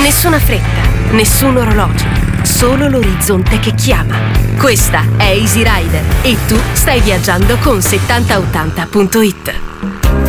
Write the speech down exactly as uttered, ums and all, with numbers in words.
Nessuna fretta, nessun orologio, solo l'orizzonte che chiama. Questa è Easy Rider e tu stai viaggiando con settanta ottanta punto it.